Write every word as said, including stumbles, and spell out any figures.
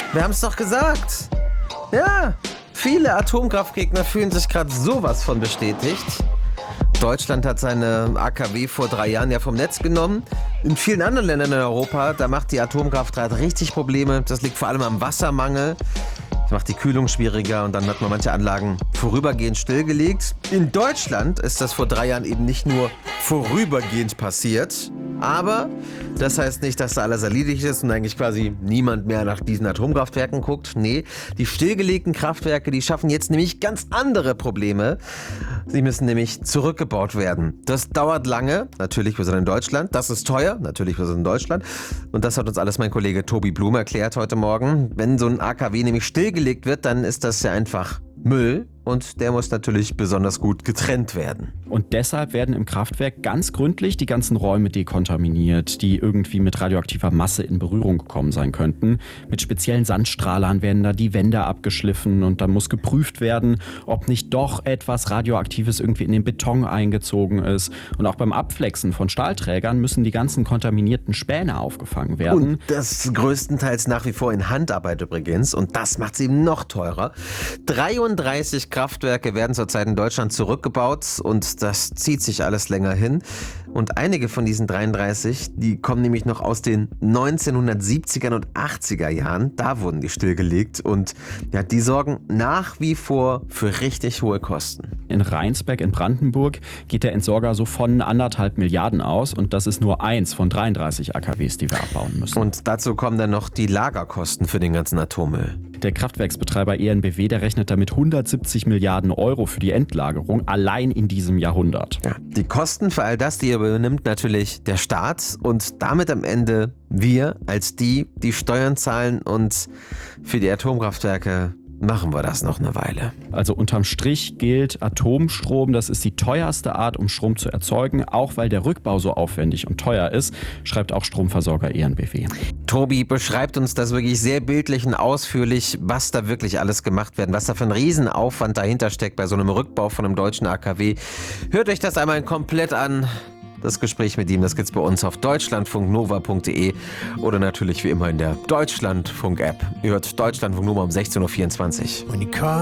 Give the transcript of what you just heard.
Wir haben es doch gesagt. Ja, viele Atomkraftgegner fühlen sich gerade sowas von bestätigt. Deutschland hat seine A K W vor drei Jahren ja vom Netz genommen. In vielen anderen Ländern in Europa, da macht die Atomkraft gerade richtig Probleme. Das liegt vor allem am Wassermangel. Das macht die Kühlung schwieriger und dann hat man manche Anlagen vorübergehend stillgelegt. In Deutschland ist das vor drei Jahren eben nicht nur vorübergehend passiert, aber das heißt nicht, dass da alles erledigt ist und eigentlich quasi niemand mehr nach diesen Atomkraftwerken guckt. Nee, die stillgelegten Kraftwerke, die schaffen jetzt nämlich ganz andere Probleme. Sie müssen nämlich zurückgebaut werden. Das dauert lange, natürlich, wir sind in Deutschland. Das ist teuer, natürlich, wir sind in Deutschland. Und das hat uns alles mein Kollege Tobi Blum erklärt heute Morgen. Wenn so ein A K W nämlich stillgelegt wird, dann ist das ja einfach Müll. Und der muss natürlich besonders gut getrennt werden. Und deshalb werden im Kraftwerk ganz gründlich die ganzen Räume dekontaminiert, die irgendwie mit radioaktiver Masse in Berührung gekommen sein könnten. Mit speziellen Sandstrahlern werden da die Wände abgeschliffen und dann muss geprüft werden, ob nicht doch etwas Radioaktives irgendwie in den Beton eingezogen ist. Und auch beim Abflexen von Stahlträgern müssen die ganzen kontaminierten Späne aufgefangen werden. Und das größtenteils nach wie vor in Handarbeit übrigens. Und das macht es eben noch teurer. dreiunddreißig Kraftwerke werden zurzeit in Deutschland zurückgebaut und das zieht sich alles länger hin. Und einige von diesen dreiunddreißig, die kommen nämlich noch aus den neunzehnhundertsiebziger und achtziger Jahren. Da wurden die stillgelegt und ja, die sorgen nach wie vor für richtig hohe Kosten. In Rheinsberg in Brandenburg geht der Entsorger so von anderthalb Milliarden aus und das ist nur eins von dreiunddreißig A K Ws, die wir abbauen müssen. Und dazu kommen dann noch die Lagerkosten für den ganzen Atommüll. Der Kraftwerksbetreiber E N B W, der rechnet damit hundertsiebzig Milliarden Euro für die Endlagerung, allein in diesem Jahrhundert. Ja, die Kosten für all das, die übernimmt natürlich der Staat und damit am Ende wir als die, die Steuern zahlen und für die Atomkraftwerke machen wir das noch eine Weile. Also unterm Strich gilt Atomstrom, das ist die teuerste Art, um Strom zu erzeugen, auch weil der Rückbau so aufwendig und teuer ist, schreibt auch Stromversorger E N B W. Tobi beschreibt uns das wirklich sehr bildlich und ausführlich, was da wirklich alles gemacht wird, was da für ein Riesenaufwand dahinter steckt bei so einem Rückbau von einem deutschen A K W. Hört euch das einmal komplett an. Das Gespräch mit ihm, das gibt's bei uns auf deutschlandfunknova punkt de oder natürlich wie immer in der Deutschlandfunk-App. Ihr hört Deutschlandfunk Nova um sechzehn Uhr vierundzwanzig.